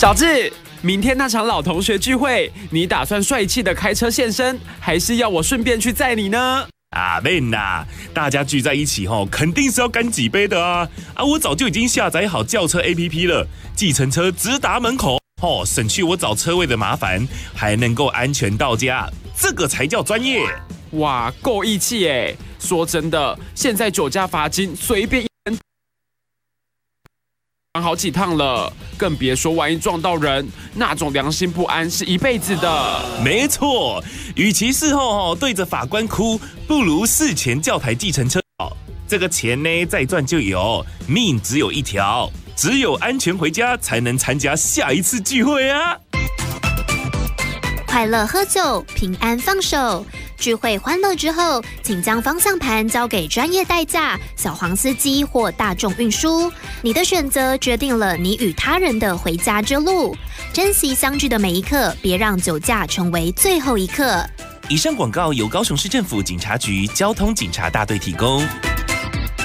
小智，明天那场老同学聚会，你打算帅气的开车现身，还是要我顺便去载你呢？ 啊，man呐，大家聚在一起肯定是要干几杯的啊！我早就已经下载好轿车 APP 了，计程车直达门口，省去我找车位的麻烦，还能够安全到家，这个才叫专业。 哇，够义气耶！说真的，现在酒驾罚金随便好几趟了，更别说万一撞到人，那种良心不安是一辈子的。 没错，与其事后对着法官哭，不如事前叫台计程车。这个钱呢，再赚就有，命只有一条，只有安全回家，才能参加下一次聚会啊！ 快乐喝酒，平安放手。聚会欢乐之后，请将方向盘交给专业代驾、小黄司机或大众运输。你的选择决定了你与他人的回家之路。珍惜相聚的每一刻，别让酒驾成为最后一刻。 以上广告由高雄市政府警察局交通警察大队提供。